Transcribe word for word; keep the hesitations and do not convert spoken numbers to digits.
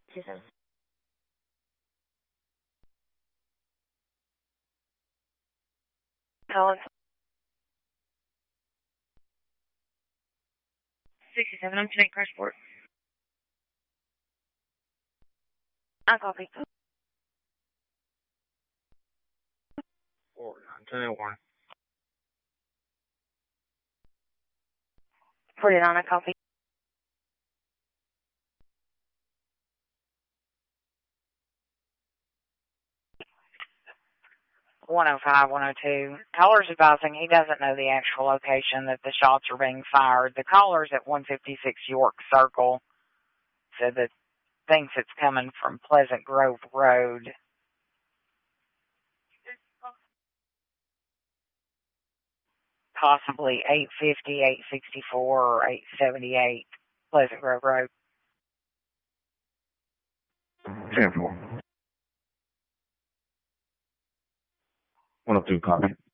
Two seven. Collins. sixty-seven. I'm tonight, Crashport. I copy. Four nine ten one. forty-nine. I copy. one oh five, one oh two. Caller's advising he doesn't know the actual location that the shots are being fired. The caller's at one fifty-six York Circle, said that thinks it's coming from Pleasant Grove Road. Possibly eight fifty, eight sixty-four, or eight seventy-eight Pleasant Grove Road. ten four. one oh two, copy.